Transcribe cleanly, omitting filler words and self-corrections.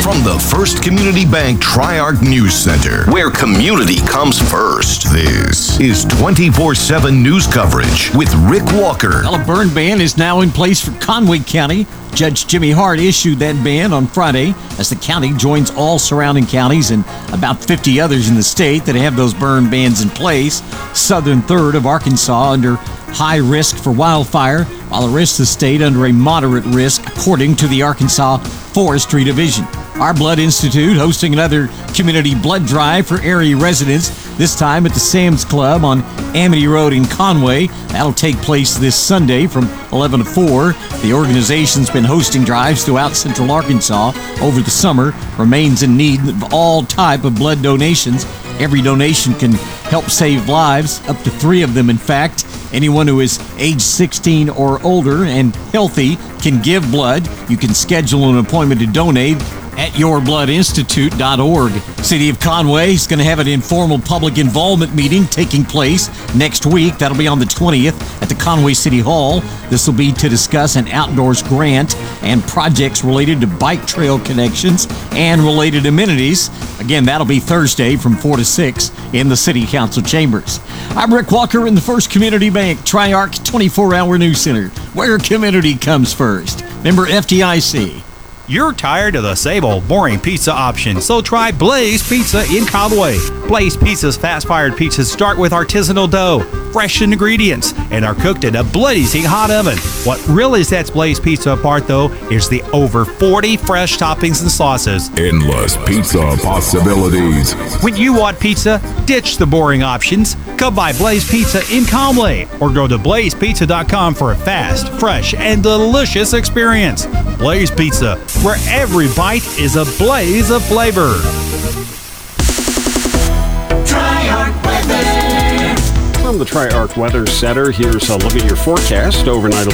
From the First Community Bank Tri-Arc News Center, where community comes first, this is 24/7 news coverage with Rick Walker. Well, a burn ban is now in place for Conway County. Judge Jimmy Hart issued that ban on Friday as the county joins all surrounding counties and about 50 others in the state that have those burn bans in place. Southern third of Arkansas under high risk for wildfire, while the rest of the state under a moderate risk, according to the Arkansas Forestry Division. Our Blood Institute hosting another community blood drive for area residents, this time at the Sam's Club on Amity Road in Conway. That'll take place this Sunday from 11 to 4. The organization's been hosting drives throughout central Arkansas over the summer, remains in need of all type of blood donations. Every donation can help save lives, up to 3 of them in fact. Anyone who is age 16 or older and healthy can give blood. You can schedule an appointment to donate at yourbloodinstitute.org. City of Conway is going to have an informal public involvement meeting taking place next week. That'll be on the 20th at the Conway City Hall. This will be to discuss an outdoors grant and projects related to bike trail connections and related amenities. Again, that'll be Thursday from 4 to 6 in the City Council chambers. I'm Rick Walker in the First Community Bank Tri-Arc 24-hour news center, where community comes first. Member FDIC. You're tired of the same old boring pizza option, so try Blaze Pizza in Conway. Blaze Pizza's fast-fired pizzas start with artisanal dough, fresh ingredients, and are cooked in a blazing hot oven. What really sets Blaze Pizza apart, though, is the over 40 fresh toppings and sauces. Endless pizza possibilities. When you want pizza, ditch the boring options. Come by Blaze Pizza in Conway or go to blazepizza.com for a fast, fresh, and delicious experience. Blaze Pizza, where every bite is a blaze of flavor. Tri-Arc Weather. From the Tri-Arc Weather Center, here's a look at your forecast. Overnight